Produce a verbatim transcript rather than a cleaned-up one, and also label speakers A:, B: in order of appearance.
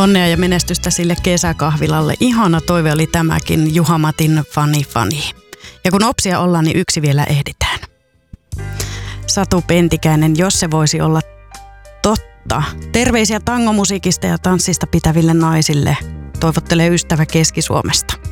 A: Onnea ja menestystä sille kesäkahvilalle. Ihana toive oli tämäkin, Juha Matin Fani Fani. Ja kun opsia ollaan, niin yksi vielä ehditään. Satu Pentikäinen, jos se voisi olla totta. Terveisiä tangomusiikista ja tanssista pitäville naisille. Toivottelee ystävä Keski-Suomesta.